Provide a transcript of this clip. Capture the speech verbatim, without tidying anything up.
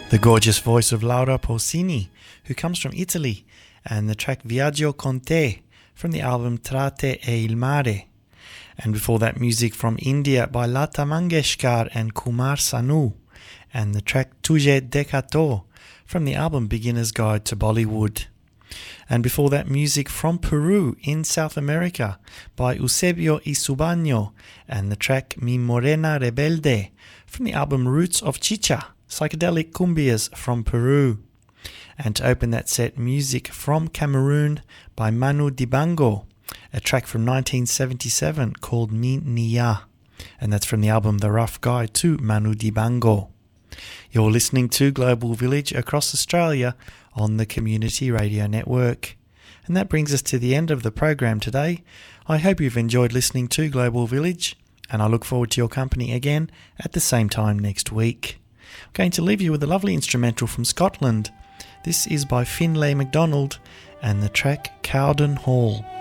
The gorgeous voice of Laura Pausini, who comes from Italy, and the track Viaggio con te from the album Trate e il mare. And before that, music from India by Lata Mangeshkar and Kumar Sanu, and the track Tujhe Dekha To from the album Beginner's Guide to Bollywood. And before that, music from Peru in South America by Eusebio Isubano and the track Mi Morena Rebelde from the album Roots of Chicha, psychedelic cumbias from Peru. And to open that set, music from Cameroon by Manu Dibango, a track from nineteen seventy-seven called Mi Niya, and that's from the album The Rough Guide to Manu Dibango. You're listening to Global Village across Australia on the Community Radio Network. And that brings us to the end of the program today. I hope you've enjoyed listening to Global Village, and I look forward to your company again at the same time next week. I'm going to leave you with a lovely instrumental from Scotland. This is by Finlay MacDonald and the track Cowden Hall.